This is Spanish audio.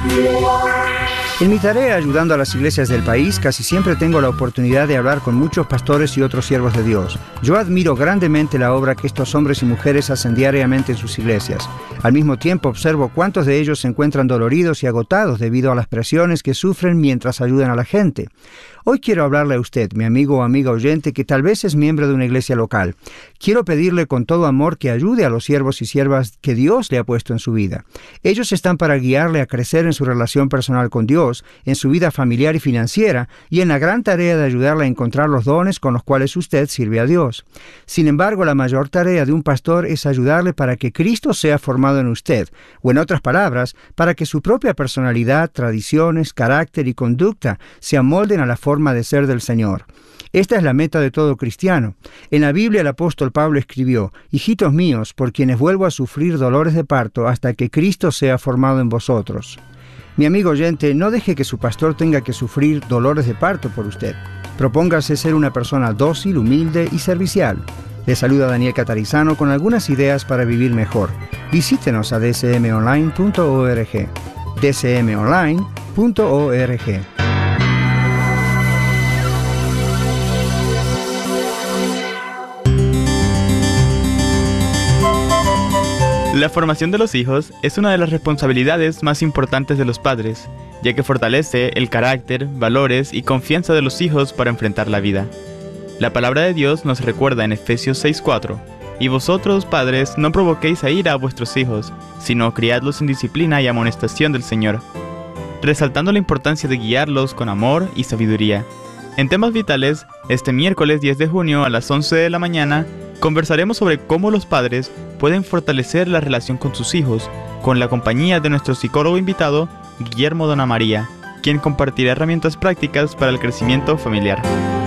En mi tarea ayudando a las iglesias del país, casi siempre tengo la oportunidad de hablar con muchos pastores y otros siervos de Dios. Yo admiro grandemente la obra que estos hombres y mujeres hacen diariamente en sus iglesias. Al mismo tiempo observo cuántos de ellos se encuentran doloridos y agotados debido a las presiones que sufren mientras ayudan a la gente. Hoy quiero hablarle a usted, mi amigo o amiga oyente, que tal vez es miembro de una iglesia local. Quiero pedirle con todo amor que ayude a los siervos y siervas que Dios le ha puesto en su vida. Ellos están para guiarle a crecer en su relación personal con Dios, en su vida familiar y financiera, y en la gran tarea de ayudarle a encontrar los dones con los cuales usted sirve a Dios. Sin embargo, la mayor tarea de un pastor es ayudarle para que Cristo sea formado en usted, o en otras palabras, para que su propia personalidad, tradiciones, carácter y conducta se amolden a la forma de ser del Señor. Esta es la meta de todo cristiano. En la Biblia el apóstol Pablo escribió: «Hijitos míos, por quienes vuelvo a sufrir dolores de parto hasta que Cristo sea formado en vosotros». Mi amigo oyente, no deje que su pastor tenga que sufrir dolores de parto por usted. Propóngase ser una persona dócil, humilde y servicial. Le saluda Daniel Catarizano con algunas ideas para vivir mejor. Visítenos a dcmonline.org. dcmonline.org. La formación de los hijos es una de las responsabilidades más importantes de los padres, ya que fortalece el carácter, valores y confianza de los hijos para enfrentar la vida. La palabra de Dios nos recuerda en Efesios 6:4: «Y vosotros, padres, no provoquéis a ira a vuestros hijos, sino criadlos en disciplina y amonestación del Señor», resaltando la importancia de guiarlos con amor y sabiduría. En Temas Vitales, este miércoles 10 de junio a las 11 de la mañana, conversaremos sobre cómo los padres pueden fortalecer la relación con sus hijos, con la compañía de nuestro psicólogo invitado, Guillermo Donna María, quien compartirá herramientas prácticas para el crecimiento familiar.